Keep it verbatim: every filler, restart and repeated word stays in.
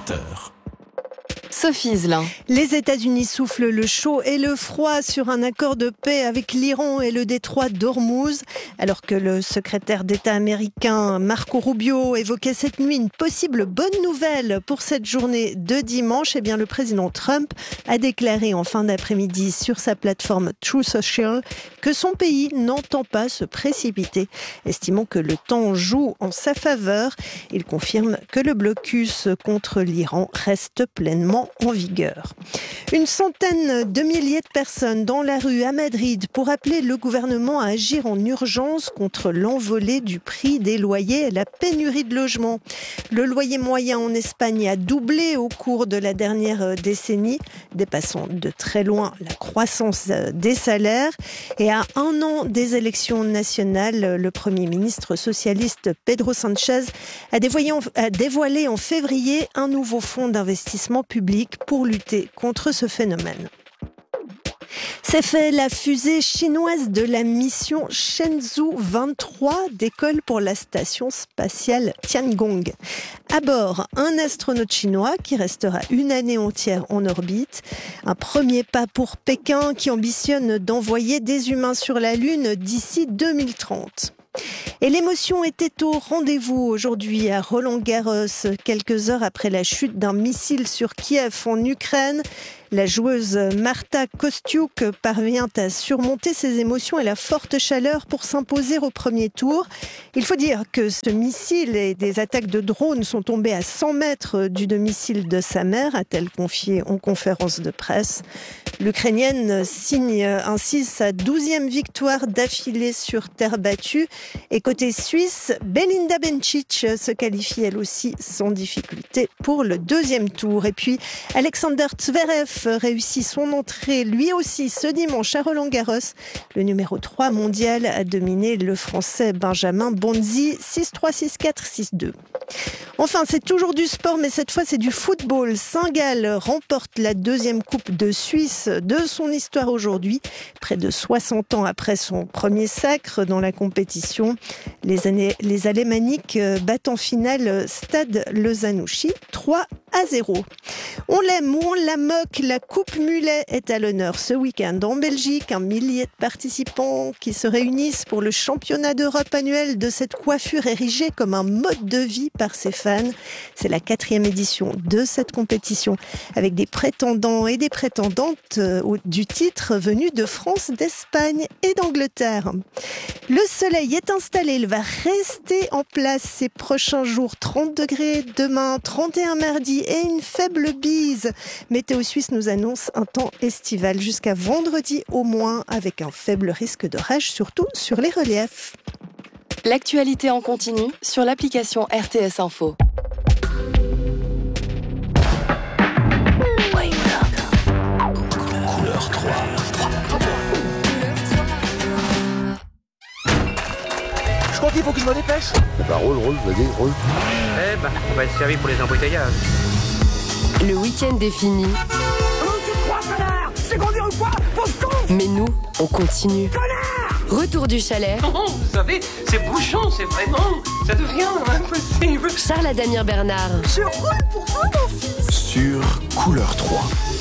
vingt heures. Sophie Zelin. Les États-Unis soufflent le chaud et le froid sur un accord de paix avec l'Iran et le détroit d'Ormuz. Alors que le secrétaire d'État américain Marco Rubio évoquait cette nuit une possible bonne nouvelle pour cette journée de dimanche, eh bien le président Trump a déclaré en fin d'après-midi sur sa plateforme Truth Social que son pays n'entend pas se précipiter, estimant que le temps joue en sa faveur. Il confirme que le blocus contre l'Iran reste pleinement en vigueur. Une centaine de milliers de personnes dans la rue à Madrid pour appeler le gouvernement à agir en urgence contre l'envolée du prix des loyers et la pénurie de logements. Le loyer moyen en Espagne a doublé au cours de la dernière décennie, dépassant de très loin la croissance des salaires. Et à un an des élections nationales, le Premier ministre socialiste Pedro Sánchez a dévoilé en, a dévoilé en février un nouveau fonds d'investissement public pour lutter contre ce phénomène. C'est fait, la fusée chinoise de la mission Shenzhou vingt-trois décolle pour la station spatiale Tiangong. À bord, un astronaute chinois qui restera une année entière en orbite. Un premier pas pour Pékin qui ambitionne d'envoyer des humains sur la Lune d'ici deux mille trente. Et l'émotion était au rendez-vous aujourd'hui à Roland-Garros, quelques heures après la chute d'un missile sur Kiev en Ukraine. La joueuse Marta Kostyuk parvient à surmonter ses émotions et la forte chaleur pour s'imposer au premier tour. Il faut dire que ce missile et des attaques de drones sont tombés à cent mètres du domicile de sa mère, a-t-elle confié en conférence de presse. L'Ukrainienne signe ainsi sa douzième victoire d'affilée sur terre battue. Et côté suisse, Belinda Bencic se qualifie elle aussi sans difficulté pour le deuxième tour. Et puis Alexander Zverev réussit son entrée lui aussi ce dimanche à Roland-Garros. Le numéro trois mondial a dominé le Français Benjamin Bonzi six trois, six quatre, six deux. Enfin, c'est toujours du sport, mais cette fois c'est du football. Saint-Gall remporte la deuxième Coupe de Suisse de son histoire aujourd'hui, près de soixante ans après son premier sacre dans la compétition. Les, années, les Alémaniques battent en finale Stade Lozanouchi trois à zéro. On l'aime ou on la moque, la Coupe Mulet est à l'honneur ce week-end en Belgique. Un millier de participants qui se réunissent pour le championnat d'Europe annuel de cette coiffure érigée comme un mode de vie par ses fans. C'est la quatrième édition de cette compétition avec des prétendants et des prétendantes du titre venus de France, d'Espagne et d'Angleterre. Le soleil est installé, il va rester en place ces prochains jours. trente degrés demain, trente et un mardi et une faible bise. Météo Suisse nous annonce un temps estival jusqu'à vendredi au moins, avec un faible risque d'orage, surtout sur les reliefs. L'actualité en continu sur l'application R T S Info. Couleur trois. Je crois qu'il faut que je me dépêche. Bah roule, roule, vas-y, roule. Eh bah, on va être servi pour les embouteillages. Le week-end est fini. Comment tu te crois, connard? C'est conduire ou quoi? Fausse con! Mais nous, on continue. Connard! Retour du chalet. Oh, vous savez, c'est bouchant, c'est vraiment... Ça devient impossible. Charles Adamir Bernard. Je roule pour vous, mon fils! Sur Couleur trois.